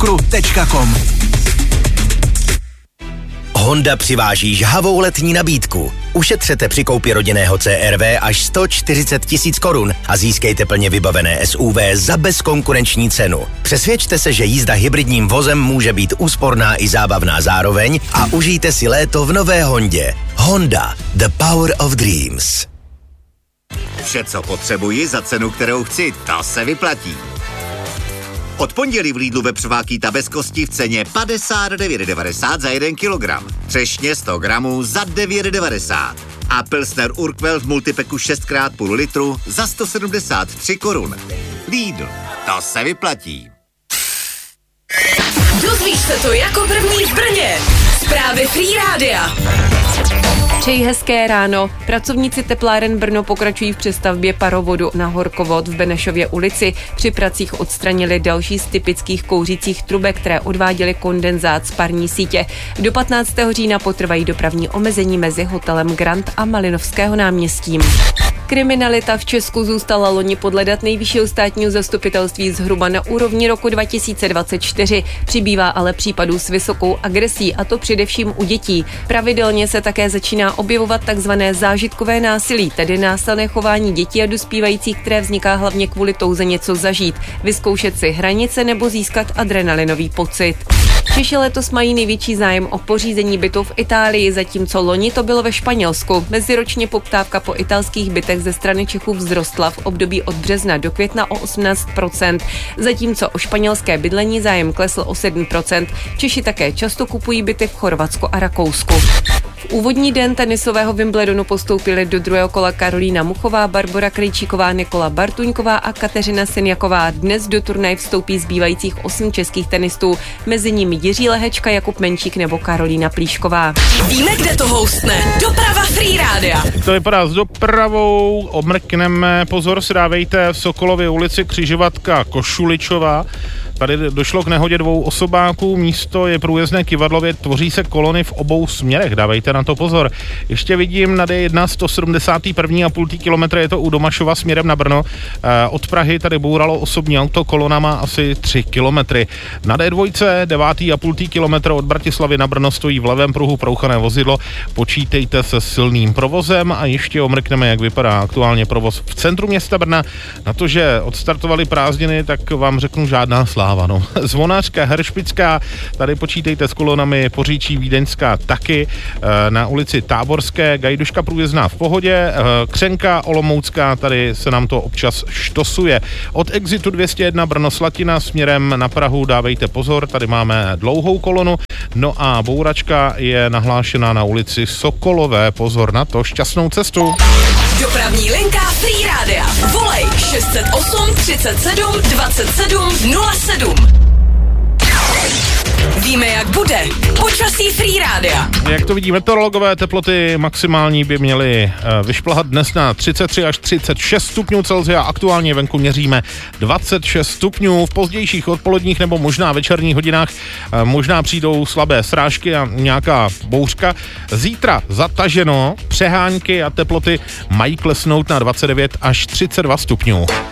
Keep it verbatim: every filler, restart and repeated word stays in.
cukru tečka com. Honda přiváží žhavou letní nabídku. Ušetřete při koupi rodinného C R V až sto čtyřicet tisíc korun a získejte plně vybavené S U V za bezkonkurenční cenu. Přesvědčte se, že jízda hybridním vozem může být úsporná i zábavná zároveň a užijte si léto v nové Hondě. Honda, the power of dreams. Vše, co potřebuji za cenu, kterou chci, to se vyplatí. Od pondělí v Lidlu vepřová ta bez kosti v ceně padesát devět devadesát za jeden kilogram. Třešně sto gramů za devět devadesát. A Pilsner Urquell v multipeku šest krát půl litru za sto sedmdesát tři korun. Lidl, to se vyplatí. Dozvíš se to jako první v Brně. Zprávy Free Rádia. Přeji hezké ráno. Pracovníci tepláren Brno pokračují v přestavbě parovodu na Horkovod v Benešově ulici. Při pracích odstranili další z typických kouřících trubek, které odváděly kondenzát z parní sítě. Do patnáctého října potrvají dopravní omezení mezi hotelem Grand a Malinovského náměstím. Kriminalita v Česku zůstala loni podle dat Nejvyššího státního zastupitelství zhruba na úrovni roku dva tisíce dvacet čtyři. Přibývá ale případů s vysokou agresí, a to především u dětí. Pravidelně se také začíná objevovat takzvané zážitkové násilí, tedy násilné chování dětí a dospívajících, které vzniká hlavně kvůli touze něco zažít, vyzkoušet si hranice nebo získat adrenalinový pocit. Češi letos mají největší zájem o pořízení bytu v Itálii, zatímco loni to bylo ve Španělsku. Meziročně poptávka po italských bytech ze strany Čechů vzrostla v období od března do května o osmnáct procent, zatímco o španělské bydlení zájem klesl o sedm procent. Češi také často kupují byty v Chorvatsku a Rakousku. V úvodní den tenisového Wimbledonu postoupili do druhého kola Karolína Muchová, Barbora Krejčíková, Nikola Bartuňková a Kateřina Sinjaková. Dnes do turnaje vstoupí zbývajících osm českých tenistů, mezi nimi Jiří Lehečka, Jakub Menčík nebo Karolína Plíšková. Víme, kde to houstne. Doprava Free Rádia. To vypadá s dopravou, omrkneme, pozor si dávejte v Sokolově ulici křižovatka Košuličová. Tady došlo k nehodě dvou osobáků, místo je průjezdné kyvadlově, tvoří se kolony v obou směrech, dávejte na to pozor. Ještě vidím na D jedna sto sedmdesát jedna celá pět kilometru, je to u Domašova směrem na Brno. Od Prahy tady bouralo osobní auto, kolona má asi tři kilometry. Na D dva devět celá pět kilometru od Bratislavy na Brno stojí v levém pruhu prouchané vozidlo, počítejte se silným provozem a ještě omrkneme, jak vypadá aktuálně provoz v centru města Brna. Na to, že odstartovaly prázdniny, tak vám řeknu žádná sláva. No. Zvonářka, Heršpická, tady počítejte s kolonami, Poříčí, Vídeňská taky, na ulici Táborské, Gajduška průjezdná v pohodě, Křenka, Olomoucká, tady se nám to občas štosuje. Od exitu dvě stě jedna Brno Slatina směrem na Prahu dávejte pozor, tady máme dlouhou kolonu, no a bouračka je nahlášená na ulici Sokolové, pozor na to, šťastnou cestu. Dopravní linka Free Rádia. Volej šest set osm třicet sedm dvacet sedm nula sedm. Víme, jak bude. Počasí Free Rádia. Jak to vidí meteorologové, teploty maximální by měly vyšplhat dnes na třicet tři až třicet šest stupňů Celsia. Aktuálně venku měříme dvacet šest stupňů. V pozdějších odpoledních nebo možná večerních hodinách možná přijdou slabé srážky a nějaká bouřka. Zítra zataženo, přehánky a teploty mají klesnout na dvacet devět až třicet dva stupňů.